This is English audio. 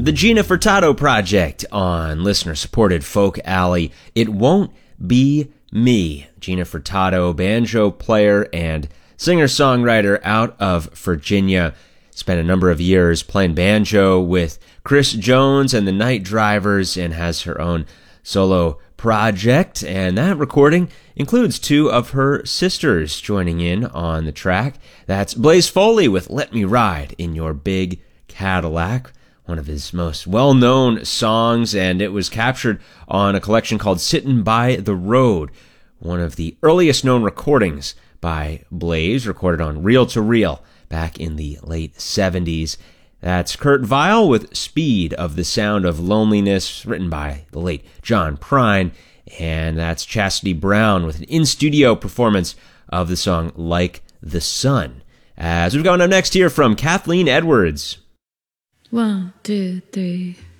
The Gina Furtado Project on listener-supported Folk Alley. It Won't Be Me. Gina Furtado, banjo player and singer-songwriter out of Virginia. Spent a number of years playing banjo with Chris Jones and the Night Drivers and has her own solo project. And that recording includes two of her sisters joining in on the track. That's Blaze Foley with Let Me Ride in Your Big Cadillac, one of his most well-known songs, and it was captured on a collection called Sittin' by the Road, one of the earliest known recordings by Blaze, recorded on Reel to Reel back in the late 70s. That's Kurt Vile with Speed of the Sound of Loneliness, written by the late John Prine, and that's Chastity Brown with an in-studio performance of the song Like the Sun. As we've gone up next here from Kathleen Edwards. 1, 2, 3